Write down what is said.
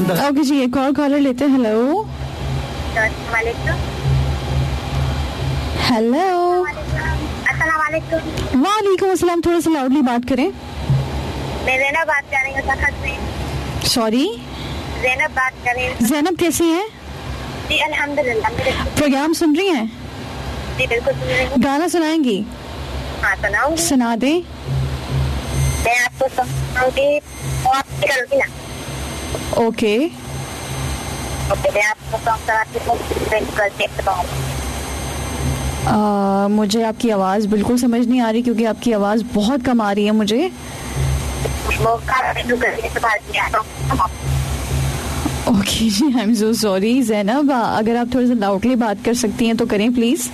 Okay जी, एक और collar लेते हैं. Hello hello. वालेकुम अस्सलाम. थोड़ा सा लाउडली बात करें. मैं ज़ैनब बात कर रही हूँ. सॉरी, ज़ैनब बात कर रही हूँ. ज़ैनब कैसी हैं? जी अल्हम्दुलिल्लाह. प्रोग्राम सुन रही हैं? जी बिल्कुल सुन रही हूँ. गाना सुनाएंगी? हाँ सुनाऊंगी. सुना दें. मैं आपको सुनाऊंगी और आप करोगी ना. ओके. मैं आपको सुनाती मुझे आपकी आवाज़ बिल्कुल समझ नहीं आ रही क्योंकि आपकी आवाज़ बहुत कम आ रही है मुझे. Okay ji, I am so sorry. Zainab, अगर आप थोड़ा सा लाउडली बात कर सकती हैं तो करें प्लीज़.